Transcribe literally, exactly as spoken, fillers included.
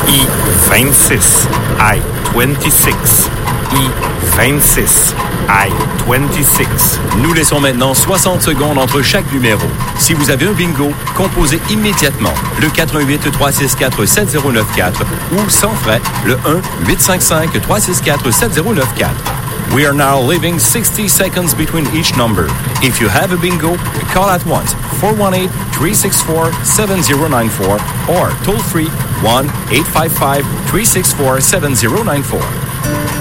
I vingt-six, I twenty-six, I vingt-six, I twenty-six. Nous laissons maintenant soixante secondes entre chaque numéro. Si vous avez un bingo, composez immédiatement le quatre un huit, trois six quatre, sept zéro neuf quatre ou sans frais le un huit cinq cinq, trois six quatre, sept zéro neuf quatre. We are now leaving sixty seconds between each number. If you have a bingo, call at once four one eight, three six four, seven zero nine four or toll free one eight five five, three six four, seven zero nine four.